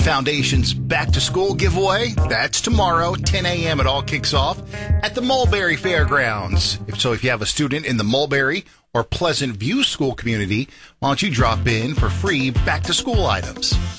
Foundation's Back to School giveaway, that's tomorrow, 10 a.m. It all kicks off at the Mulberry Fairgrounds. If you have a student in the Mulberry or Pleasant View school community, why don't you drop in for free back to school items?